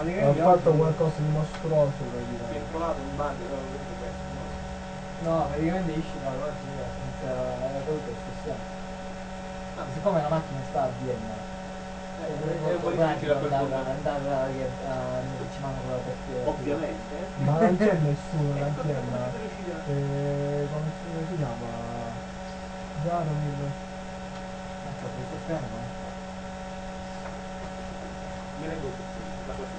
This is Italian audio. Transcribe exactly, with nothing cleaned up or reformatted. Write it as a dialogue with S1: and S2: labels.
S1: Ha fatto qualcosa di mostruoso praticamente.
S2: Si è trovato un bug, però questo è questo.
S3: No, praticamente esci dalla partita senza la caduta e spostiamo. Ah, siccome la macchina sta a Vienna,
S2: Eh,
S3: è
S2: è un po'
S3: molto
S2: difficile a
S3: pratico
S2: quel
S3: andare,
S2: punto.
S3: andare che uh, ci manca la partita.
S2: Ovviamente.
S1: Ma non c'è nessuno
S2: E
S1: là
S2: come
S1: in
S2: come siete riusciti a...
S1: eh, come si si chiama? Jaromir.
S3: Non so, questo piano non
S2: Me ne do la sua